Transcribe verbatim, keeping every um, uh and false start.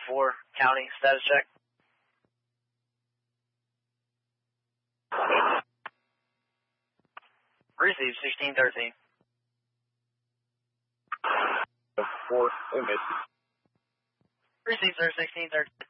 four, county, status check. Received, sixteen thirteen. four, image. Received, sir, sixteen thirteen.